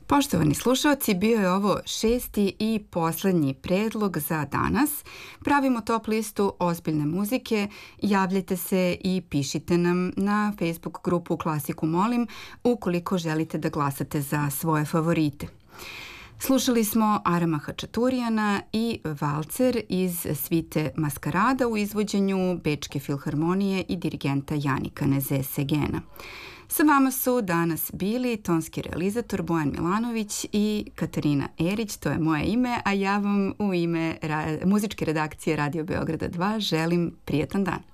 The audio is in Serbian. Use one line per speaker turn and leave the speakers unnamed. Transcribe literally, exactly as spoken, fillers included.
Poštovani slušalci, bio je ovo šesti i poslednji predlog za danas. Pravimo top listu ozbiljne muzike. Javljajte se i pišite nam na Facebook grupu Klasiku molim ukoliko želite da glasate za svoje favorite. Slušali smo Arama Hačaturijana i valcer iz svite Maskarada u izvođenju Bečke filharmonije i dirigenta Janika Nezesegena. Sa vama su danas bili tonski realizator Bojan Milanović i Katarina Erić, to je moje ime, a ja vam u ime ra- muzičke redakcije Radio Beograda dva želim prijatan dan.